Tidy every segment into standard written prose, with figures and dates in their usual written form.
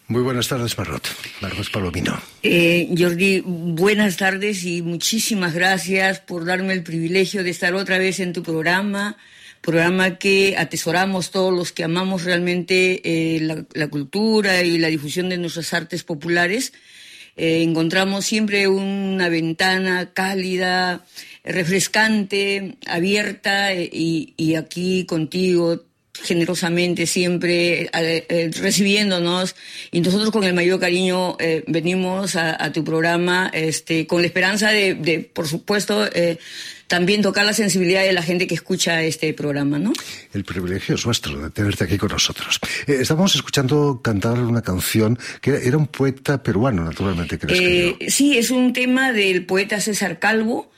Muy buenas tardes, Margot Palomino. Jordi, buenas tardes y muchísimas gracias por darme el privilegio de estar otra vez en tu programa que atesoramos todos los que amamos realmente la cultura y la difusión de nuestras artes populares. Encontramos siempre una ventana cálida, refrescante, abierta y aquí contigo generosamente siempre recibiéndonos, y nosotros con el mayor cariño venimos a tu programa con la esperanza de por supuesto también tocar la sensibilidad de la gente que escucha este programa, ¿no? El privilegio es nuestro de tenerte aquí con nosotros. Estábamos escuchando cantar una canción que era un poeta peruano, naturalmente, que la escribió. Sí, es un tema del poeta César Calvo.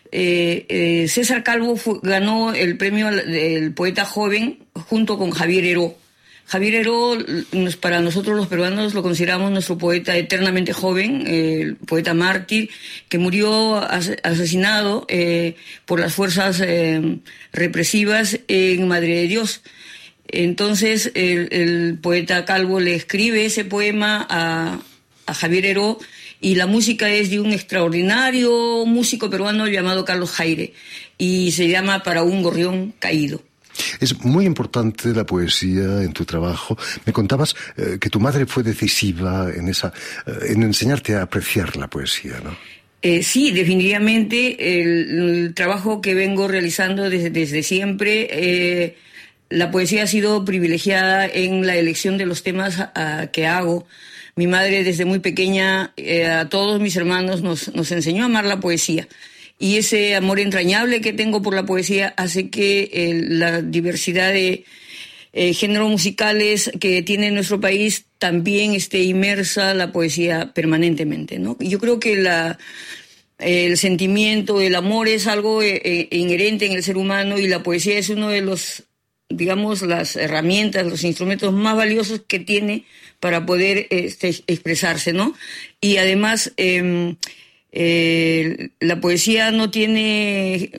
César Calvo ganó el premio del poeta joven junto con Javier Heró. Javier Heró, para nosotros los peruanos, lo consideramos nuestro poeta eternamente joven, el poeta mártir, que murió asesinado por las fuerzas represivas en Madre de Dios. Entonces, el poeta Calvo le escribe ese poema a Javier Heró, y la música es de un extraordinario músico peruano llamado Carlos Jaire, y se llama Para un gorrión caído. Es muy importante la poesía en tu trabajo. Me contabas que tu madre fue decisiva en enseñarte a apreciar la poesía, ¿no? Sí, definitivamente el trabajo que vengo realizando desde siempre, la poesía ha sido privilegiada en la elección de los temas que hago. Mi madre desde muy pequeña a todos mis hermanos nos enseñó a amar la poesía. Y ese amor entrañable que tengo por la poesía hace que la diversidad de géneros musicales que tiene nuestro país también esté inmersa la poesía permanentemente, ¿no? Yo creo que el sentimiento, el amor es algo inherente en el ser humano, y la poesía es uno de los, digamos, las herramientas, los instrumentos más valiosos que tiene para poder expresarse, ¿no? Y además la poesía no tiene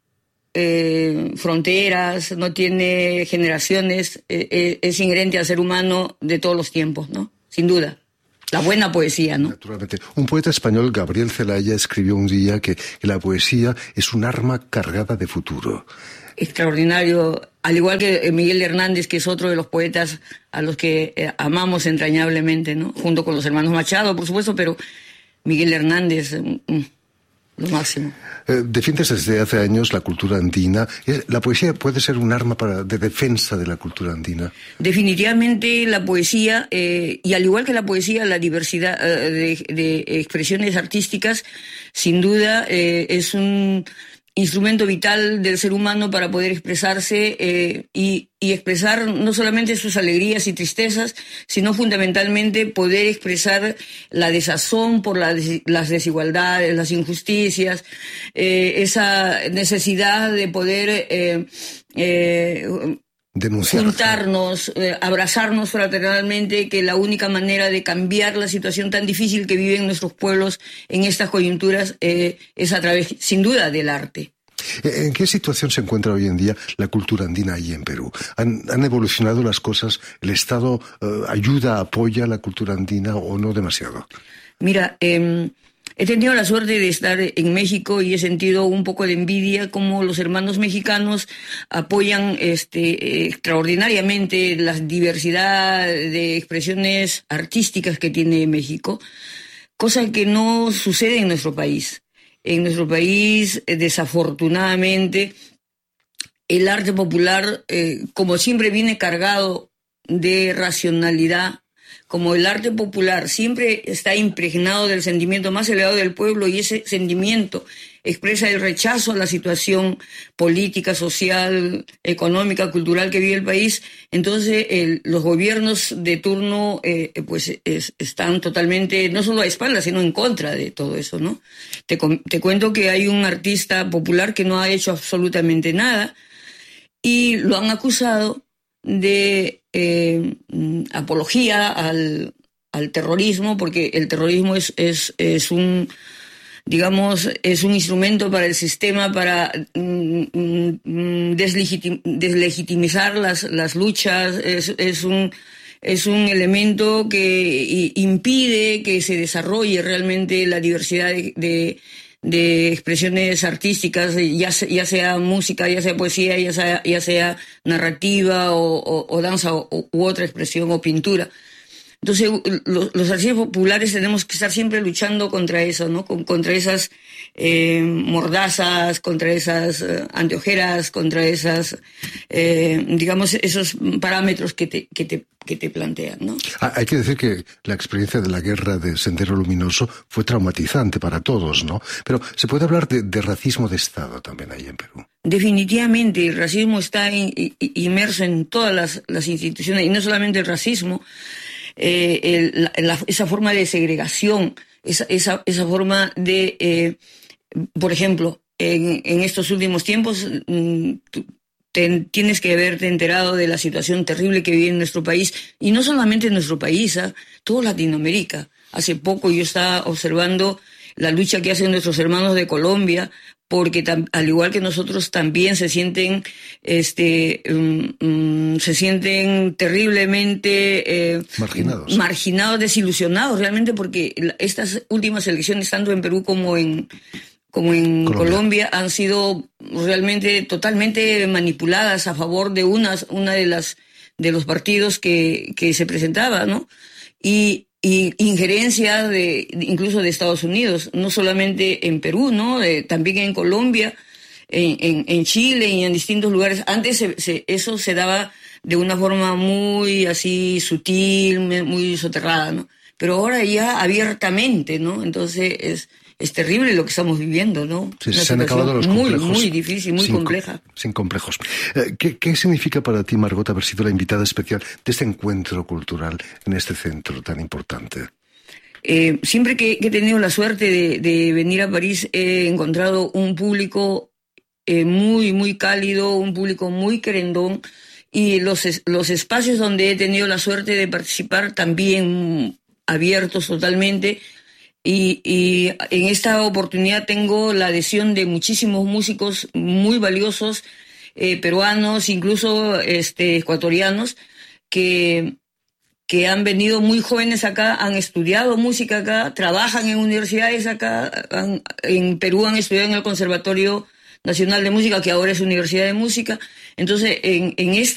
fronteras, no tiene generaciones, es inherente al ser humano de todos los tiempos, ¿no? Sin duda. La buena poesía, ¿no? Naturalmente. Un poeta español, Gabriel Celaya, escribió un día que la poesía es un arma cargada de futuro. Extraordinario, al igual que Miguel Hernández, que es otro de los poetas a los que amamos entrañablemente, ¿no? Junto con los hermanos Machado, por supuesto, pero Miguel Hernández, lo máximo. Defiendes desde hace años la cultura andina. ¿La poesía puede ser un arma de defensa de la cultura andina? Definitivamente la poesía, y al igual que la poesía, la diversidad de expresiones artísticas, sin duda es un instrumento vital del ser humano para poder expresarse y expresar no solamente sus alegrías y tristezas, sino fundamentalmente poder expresar la desazón por las desigualdades, las injusticias, esa necesidad de poder juntarnos, abrazarnos fraternalmente, que la única manera de cambiar la situación tan difícil que viven nuestros pueblos en estas coyunturas es a través, sin duda, del arte. ¿En qué situación se encuentra hoy en día la cultura andina allí en Perú? ¿Han evolucionado las cosas? ¿El Estado ayuda, apoya la cultura andina o no demasiado? Mira, he tenido la suerte de estar en México y he sentido un poco de envidia como los hermanos mexicanos apoyan extraordinariamente la diversidad de expresiones artísticas que tiene México, cosa que no sucede en nuestro país. En nuestro país, desafortunadamente, el arte popular, como siempre viene cargado de racionalidad, como el arte popular siempre está impregnado del sentimiento más elevado del pueblo, y ese sentimiento expresa el rechazo a la situación política, social, económica, cultural que vive el país, entonces los gobiernos de turno están totalmente, no solo a espaldas, sino en contra de todo eso, ¿no? Te cuento que hay un artista popular que no ha hecho absolutamente nada y lo han acusado de apología al terrorismo, porque el terrorismo es un, digamos, es un instrumento para el sistema para deslegitimizar las luchas, es un es un elemento que impide que se desarrolle realmente la diversidad de expresiones artísticas, ya sea música, ya sea poesía, ya sea narrativa o danza u otra expresión o pintura. Entonces, los artistas populares tenemos que estar siempre luchando contra eso, ¿no? Contra esas mordazas, contra esas anteojeras, contra esas, digamos, esos parámetros que te plantean, ¿no? Hay que decir que la experiencia de la guerra de Sendero Luminoso fue traumatizante para todos, ¿no? Pero se puede hablar de racismo de Estado también ahí en Perú. Definitivamente, el racismo está inmerso en todas las instituciones, y no solamente el racismo, esa forma de segregación, esa forma de, por ejemplo, en estos últimos tiempos, tienes que haberte enterado de la situación terrible que vive en nuestro país, y no solamente en nuestro país, toda Latinoamérica. Hace poco yo estaba observando la lucha que hacen nuestros hermanos de Colombia, porque al igual que nosotros también se sienten terriblemente marginados, desilusionados realmente, porque estas últimas elecciones, tanto en Perú como en Colombia, han sido realmente totalmente manipuladas a favor de una de los partidos que se presentaba, ¿no? Y injerencia incluso de Estados Unidos, no solamente en Perú, ¿no? También en Colombia, en Chile y en distintos lugares. Antes eso se daba de una forma muy así sutil, muy soterrada, ¿no? Pero ahora ya abiertamente, ¿no? Entonces es terrible lo que estamos viviendo, ¿no? Sí, se han acabado los complejos. Muy difícil, muy compleja. Sin complejos. ¿Qué significa para ti, Margot, haber sido la invitada especial de este encuentro cultural en este centro tan importante? Siempre que he tenido la suerte de venir a París, he encontrado un público muy, muy cálido, un público muy querendón, y los espacios donde he tenido la suerte de participar también abiertos totalmente. Y en esta oportunidad tengo la adhesión de muchísimos músicos muy valiosos, peruanos, incluso ecuatorianos, que han venido muy jóvenes acá, han estudiado música acá, trabajan en universidades acá. En Perú han estudiado en el Conservatorio Nacional de Música, que ahora es Universidad de Música. Entonces, en